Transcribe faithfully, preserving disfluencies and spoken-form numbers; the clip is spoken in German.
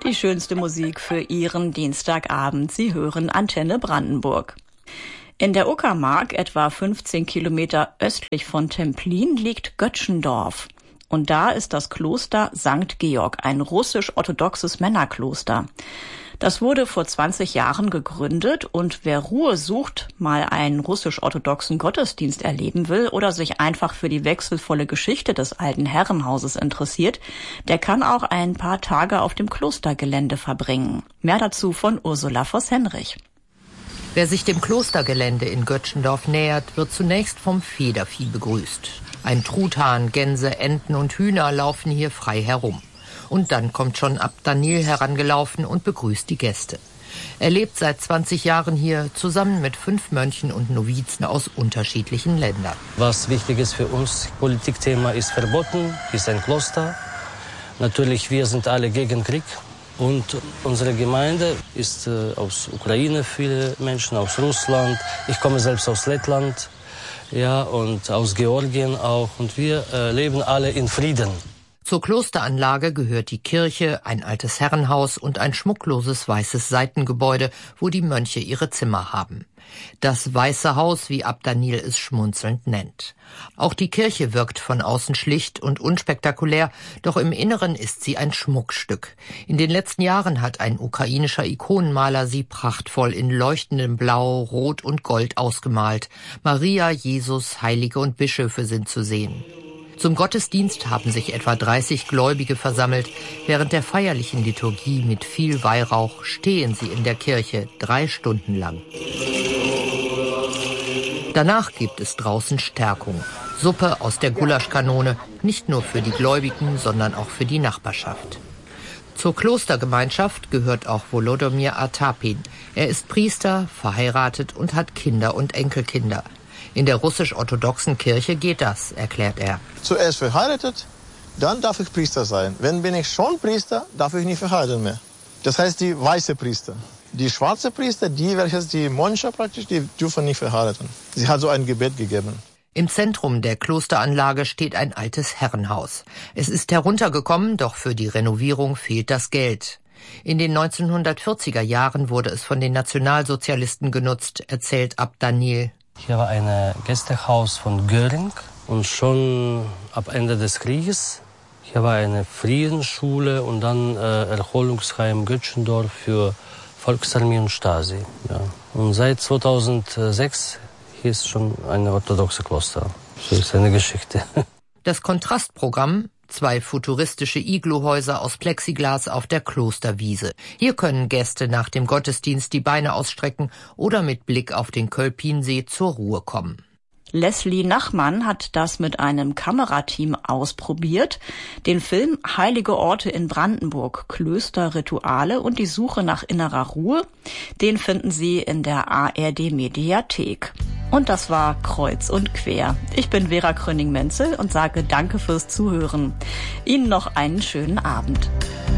Die schönste Musik für Ihren Dienstagabend. Sie hören Antenne Brandenburg. In der Uckermark, etwa fünfzehn Kilometer östlich von Templin, liegt Göttschendorf. Und da ist das Kloster Sankt Georg, ein russisch-orthodoxes Männerkloster. Das wurde vor zwanzig Jahren gegründet und wer Ruhe sucht, mal einen russisch-orthodoxen Gottesdienst erleben will oder sich einfach für die wechselvolle Geschichte des alten Herrenhauses interessiert, der kann auch ein paar Tage auf dem Klostergelände verbringen. Mehr dazu von Ursula Voss-Henrich. Wer sich dem Klostergelände in Göttschendorf nähert, wird zunächst vom Federvieh begrüßt. Ein Truthahn, Gänse, Enten und Hühner laufen hier frei herum. Und dann kommt schon Abt Daniel herangelaufen und begrüßt die Gäste. Er lebt seit zwanzig Jahren hier zusammen mit fünf Mönchen und Novizen aus unterschiedlichen Ländern. Was wichtig ist für uns, Politikthema ist verboten, ist ein Kloster. Natürlich, wir sind alle gegen Krieg. Und unsere Gemeinde ist äh, aus Ukraine, viele Menschen aus Russland. Ich komme selbst aus Lettland, ja, und aus Georgien auch. Und wir äh, leben alle in Frieden. Zur Klosteranlage gehört die Kirche, ein altes Herrenhaus und ein schmuckloses weißes Seitengebäude, wo die Mönche ihre Zimmer haben. Das Weiße Haus, wie Abt Daniel es schmunzelnd nennt. Auch die Kirche wirkt von außen schlicht und unspektakulär, doch im Inneren ist sie ein Schmuckstück. In den letzten Jahren hat ein ukrainischer Ikonenmaler sie prachtvoll in leuchtendem Blau, Rot und Gold ausgemalt. Maria, Jesus, Heilige und Bischöfe sind zu sehen. Zum Gottesdienst haben sich etwa dreißig Gläubige versammelt. Während der feierlichen Liturgie mit viel Weihrauch stehen sie in der Kirche drei Stunden lang. Danach gibt es draußen Stärkung. Suppe aus der Gulaschkanone, nicht nur für die Gläubigen, sondern auch für die Nachbarschaft. Zur Klostergemeinschaft gehört auch Wolodomir Atapin. Er ist Priester, verheiratet und hat Kinder und Enkelkinder. In der russisch-orthodoxen Kirche geht das, erklärt er. Zuerst verheiratet, dann darf ich Priester sein. Wenn bin ich schon Priester, darf ich nicht verheiraten mehr. Das heißt die weiße Priester. Die schwarze Priester, die, welches die Mönche praktisch, die dürfen nicht verheiraten. Sie hat so ein Gebet gegeben. Im Zentrum der Klosteranlage steht ein altes Herrenhaus. Es ist heruntergekommen, doch für die Renovierung fehlt das Geld. In den neunzehnhundertvierziger Jahren wurde es von den Nationalsozialisten genutzt, erzählt Abt Daniel. Hier war ein Gästehaus von Göring und schon ab Ende des Krieges. Hier war eine Friedensschule und dann äh, Erholungsheim Göttschendorf für Volksarmee und Stasi. Ja. Und seit zweitausendsechs hier ist schon ein orthodoxes Kloster. So ist eine Geschichte. Das Kontrastprogramm, zwei futuristische Igluhäuser aus Plexiglas auf der Klosterwiese. Hier können Gäste nach dem Gottesdienst die Beine ausstrecken oder mit Blick auf den Kölpinsee zur Ruhe kommen. Leslie Nachmann hat das mit einem Kamerateam ausprobiert. Den Film Heilige Orte in Brandenburg, Klösterrituale und die Suche nach innerer Ruhe, den finden Sie in der A R D-Mediathek. Und das war Kreuz und Quer. Ich bin Vera Kröning-Menzel und sage Danke fürs Zuhören. Ihnen noch einen schönen Abend.